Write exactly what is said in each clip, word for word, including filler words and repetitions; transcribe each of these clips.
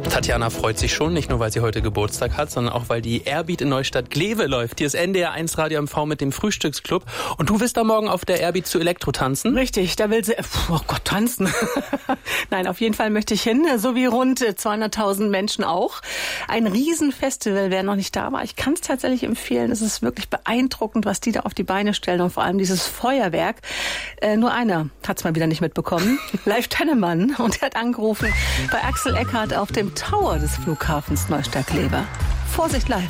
Tatjana freut sich schon, nicht nur, weil sie heute Geburtstag hat, sondern auch, weil die Airbeat in Neustadt-Glewe läuft. Hier ist N D R eins Radio M V mit dem Frühstücksclub. Und du willst da morgen auf der Airbeat zu Elektro tanzen? Richtig, da will sie, oh Gott, tanzen. Nein, auf jeden Fall möchte ich hin, so wie rund zweihunderttausend Menschen auch. Ein Riesenfestival, wer noch nicht da war. Ich kann es tatsächlich empfehlen. Es ist wirklich beeindruckend, was die da auf die Beine stellen und vor allem dieses Feuerwerk. Äh, nur einer hat es mal wieder nicht mitbekommen. Live Tennemann, und er hat angerufen bei Axel Eckhardt auf dem Tower des Flughafens Neustadt-Glewe. Vorsicht live.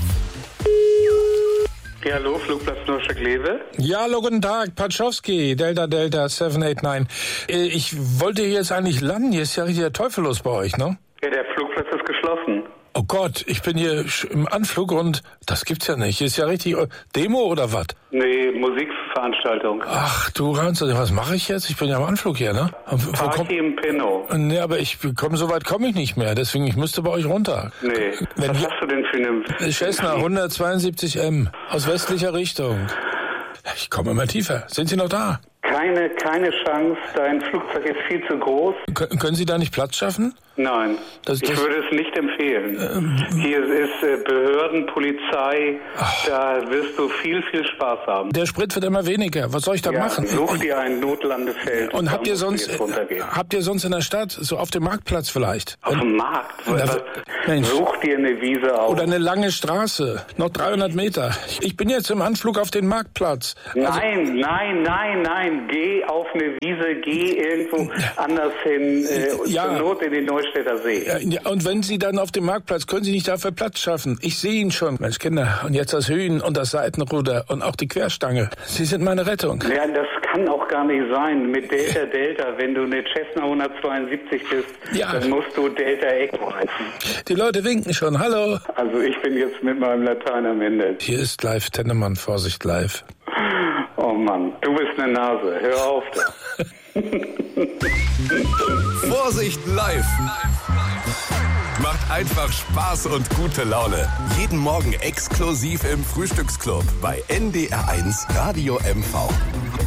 Ja, hallo, Flugplatz Neustadt-Glewe. Ja, hallo, guten Tag, Patschowski, Delta Delta sieben acht neun. Ich wollte hier jetzt eigentlich landen, hier ist ja richtig der Teufel los bei euch, ne? Ja, der Flugplatz ist geschlossen. Oh Gott, ich bin hier im Anflug und das gibt's ja nicht. Hier ist ja richtig Demo oder was? Nee, Musikveranstaltung. Ach du Ranz, was mache ich jetzt? Ich bin ja am Anflug hier, ne? Party im Pinno. Nee, aber ich komm, so weit komme ich nicht mehr, deswegen ich müsste bei euch runter. Nee, Wenn was hier, hast du denn für eine... Cessna hundertzweiundsiebzig M aus westlicher Richtung. Ich komme immer tiefer. Sind Sie noch da? Keine, keine Chance, dein Flugzeug ist viel zu groß. Kön- können Sie da nicht Platz schaffen? Nein, Das- ich das- würde es nicht empfehlen. Ähm, Hier ist äh, Behörden, Polizei, Ach. da wirst du viel, viel Spaß haben. Der Sprit wird immer weniger. Was soll ich da Ja, machen? such dir ein Notlandefeld. Und da habt ihr musst du sonst jetzt runtergehen. habt ihr sonst in der Stadt so auf dem Marktplatz vielleicht? Auf dem Markt? Da- Was, Mensch. such dir eine Wiese aus. Oder eine lange Straße, noch dreihundert Meter. Ich bin jetzt im Anflug auf den Marktplatz. Also, Nein, nein, nein, nein. Geh auf eine Wiese, geh irgendwo anders hin, äh, Ja. zur Not in den Neustädter See. ja, und wenn Sie dann auf dem Marktplatz, können Sie nicht dafür Platz schaffen? Ich sehe ihn schon, Mensch Kinder. Und jetzt das Hühn und das Seitenruder und auch die Querstange. Sie sind meine Rettung. Ja, das kann auch gar nicht sein. Mit Delta Delta, wenn du eine Cessna hundertzweiundsiebzig bist, Ja. dann musst du Delta Echo heißen. Die Leute winken schon. Hallo. Also ich bin jetzt mit meinem Latein am Ende. Hier ist live Tennemann, Vorsicht live. Oh Mann, du bist eine Nase. Hör auf da. Vorsicht live. Macht einfach Spaß und gute Laune. Jeden Morgen exklusiv im Frühstücksclub bei N D R eins Radio M V.